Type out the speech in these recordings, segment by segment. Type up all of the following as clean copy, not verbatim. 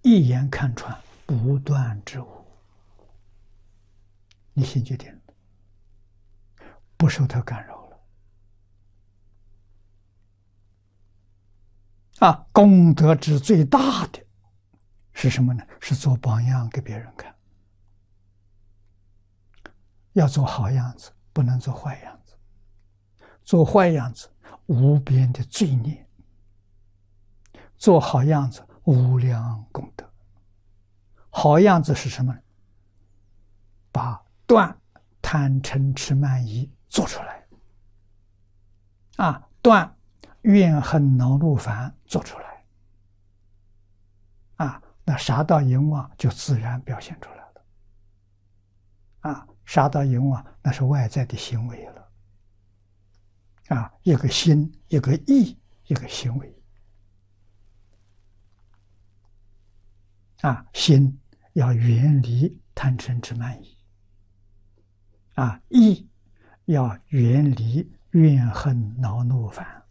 一眼看穿，不断之物，你心就定了，不受它干扰了。功德之最大的是什么呢？是做榜样给别人看，要做好样子，不能做坏样子。做坏样子，无边的罪孽；做好样子，无量功德。好样子是什么呢？把断贪嗔痴慢疑做出来，断怨恨恼怒烦做出来，那杀盗淫妄就自然表现出来了。杀盗淫妄那是外在的行为了。一个心，一个意，一个行为。心要远离贪嗔痴慢疑，意要远离怨恨恼怒烦，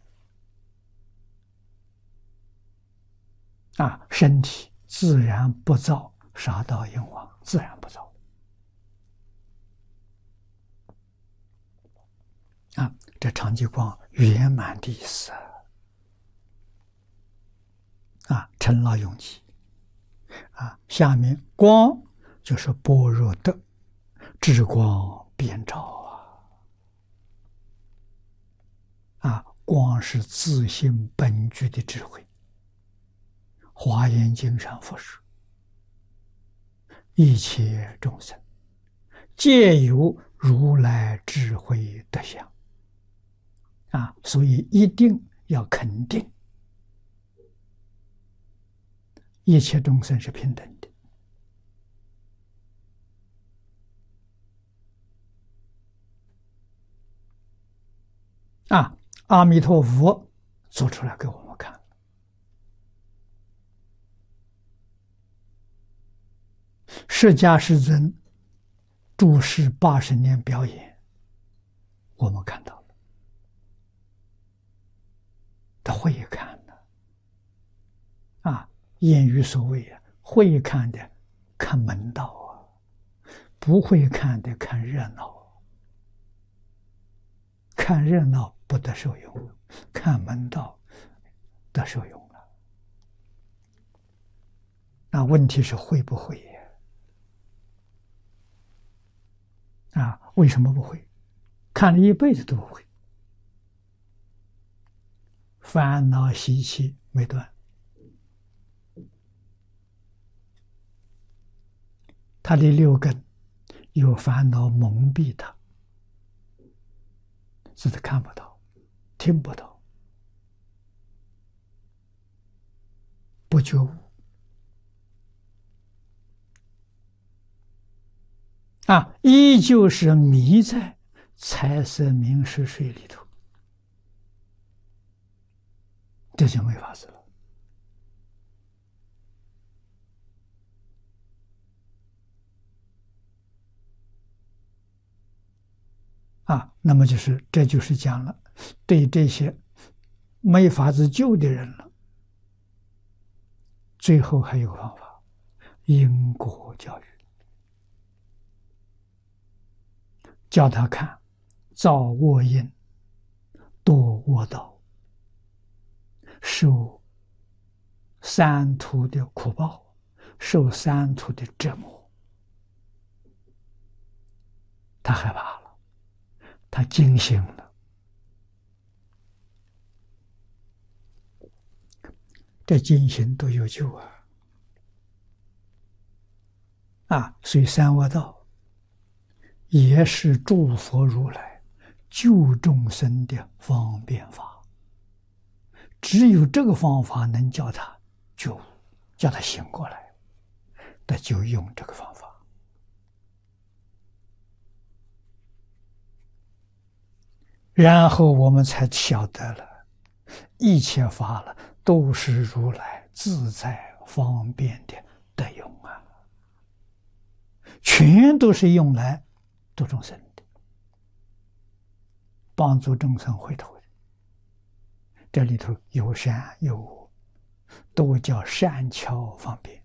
身体自然不造杀盗淫妄，自然不造。这长吉光圆满的意思陈老永吉下面光就是般若德，智光遍照光是自性本具的智慧。华严经上佛说，一切众生皆有如来智慧德相。所以一定要肯定一切众生是平等的。阿弥陀佛做出来给我们看。释迦世尊住世80年表演，我们看到了。他会看的谚语所谓会看的看门道不会看的看热闹。看热闹不得受用，看门道得受用了。那问题是会不会为什么不会？看了一辈子都不会。烦恼习气没断，他的6根有烦恼蒙蔽他，是他看不到，听不到，不觉悟依旧是迷在财色名食睡里头，这就没法子了。那么这就是讲了，对这些没法子救的人了，最后还有个方法，因果教育，叫他看造恶因，堕恶道，受三途的苦报，受三途的折磨，他害怕了，他惊醒了。这惊醒都有救所以三恶道也是诸佛如来救众生的方便法，只有这个方法能叫他觉悟，叫他醒过来，那就用这个方法。然后我们才晓得了，一切法了都是如来自在方便的德用全都是用来度众生的，帮助众生回头的。这里头有善有恶，都叫善巧方便。